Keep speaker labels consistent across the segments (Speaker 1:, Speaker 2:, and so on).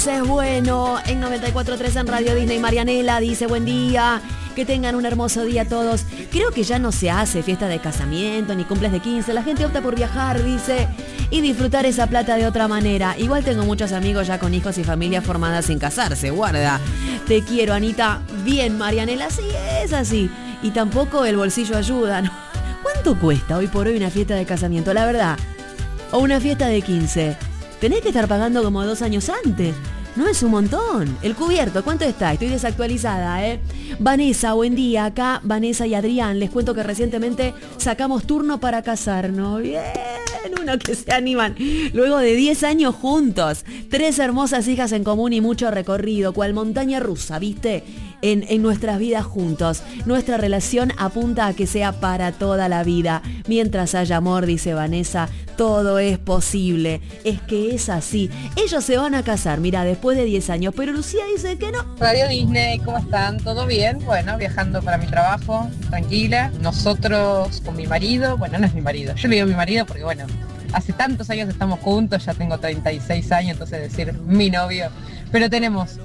Speaker 1: es bueno. En 94.3 en Radio Disney. Marianela dice buen día. Que tengan un hermoso día todos. Creo que ya no se hace fiesta de casamiento ni cumples de 15. La gente opta por viajar, dice, y disfrutar esa plata de otra manera. Igual tengo muchos amigos ya con hijos y familias formadas sin casarse. Guarda. Te quiero, Anita. Bien, Marianela. Sí, es así. Y tampoco el bolsillo ayuda, ¿no? ¿Cuánto cuesta hoy por hoy una fiesta de casamiento? La verdad. O una fiesta de 15. Tenés que estar pagando como 2 años antes. No es un montón. El cubierto, ¿cuánto está? Estoy desactualizada, ¿eh? Vanessa, buen día. Acá Vanessa y Adrián. Les cuento que recientemente sacamos turno para casarnos. Bien, uno que se animan. Luego de 10 años juntos. 3 hermosas hijas en común y mucho recorrido. Cual montaña rusa, ¿viste? En nuestras vidas juntos. Nuestra relación apunta a que sea para toda la vida. Mientras haya amor, dice Vanessa, todo es posible. Es que es así. Ellos se van a casar, mira, después de 10 años. Pero Lucía dice que no.
Speaker 2: Radio Disney, ¿cómo están? ¿Todo bien? Bueno, viajando para mi trabajo, tranquila. Nosotros con mi marido, bueno, no es mi marido. Yo le digo mi marido porque, bueno, hace tantos años estamos juntos, ya tengo 36 años, entonces decir mi novio. Pero tenemos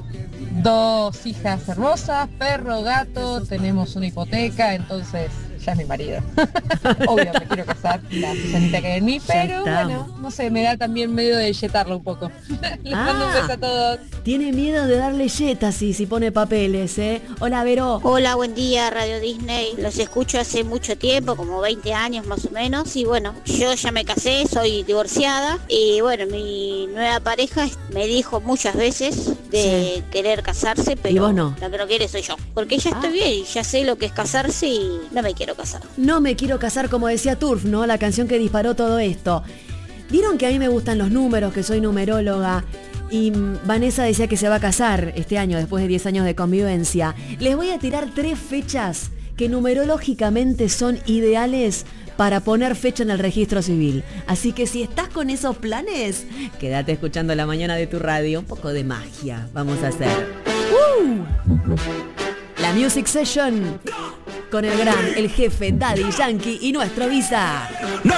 Speaker 2: 2 hijas hermosas, perro, gato, tenemos una hipoteca, entonces ya es mi marido. Obvio, me quiero casar, la Susanita que hay en mí, pero bueno, no sé, me da también medio de yetarlo un poco. Les mando un beso a todos.
Speaker 1: Tiene miedo de darle yetas si pone papeles, ¿eh? Hola, Vero.
Speaker 3: Hola, buen día, Radio Disney. Los escucho hace mucho tiempo, como 20 años más o menos. Y bueno, yo ya me casé, soy divorciada. Y bueno, mi nueva pareja me dijo muchas veces de querer casarse, pero
Speaker 1: ¿y vos no?
Speaker 3: La que no quiere soy yo. Porque ya estoy bien y ya sé lo que es casarse y no me quiero casar.
Speaker 1: No me quiero casar, como decía Turf, ¿no? La canción que disparó todo esto. Vieron que a mí me gustan los números, que soy numeróloga. Y Vanessa decía que se va a casar este año, después de 10 años de convivencia. Les voy a tirar 3 fechas que numerológicamente son ideales para poner fecha en el registro civil. Así que si estás con esos planes, quédate escuchando la mañana de tu radio. Un poco de magia vamos a hacer. La Music Session con el gran, el jefe Daddy Yankee y nuestro Visa.